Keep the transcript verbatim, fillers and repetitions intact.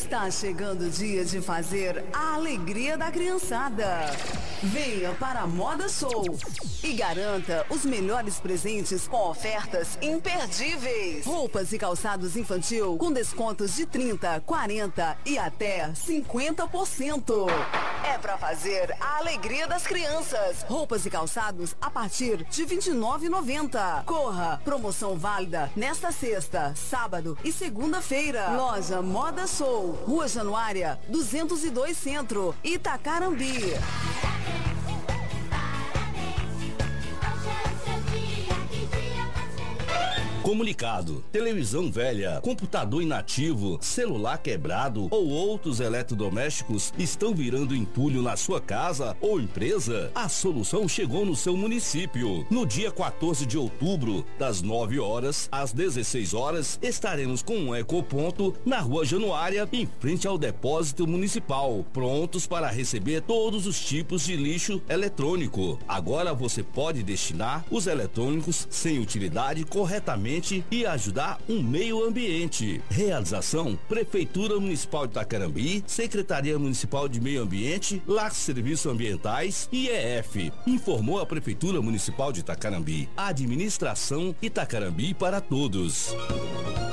Está chegando o dia de fazer a alegria da criançada. Venha para a Moda Show e garanta os melhores presentes com ofertas imperdíveis. Roupas e calçados infantil com descontos de trinta, quarenta e até cinquenta por cento. É para fazer a alegria das crianças. Roupas e calçados a partir de vinte e nove reais e noventa centavos. Corra! Promoção válida nesta sexta, sábado e segunda-feira. Loja Moda Show, Rua Januária, duzentos e dois Centro, Itacarambi. Comunicado: televisão velha, computador inativo, celular quebrado ou outros eletrodomésticos estão virando entulho na sua casa ou empresa? A solução chegou no seu município. No dia quatorze de outubro, das nove horas às dezesseis horas, estaremos com um ecoponto na Rua Januária, em frente ao depósito municipal, prontos para receber todos os tipos de lixo eletrônico. Agora você pode destinar os eletrônicos sem utilidade corretamente e ajudar o meio ambiente. Realização: Prefeitura Municipal de Itacarambi, Secretaria Municipal de Meio Ambiente, Lar Serviços Ambientais e I E F. Informou a Prefeitura Municipal de Itacarambi. Administração Itacarambi para todos.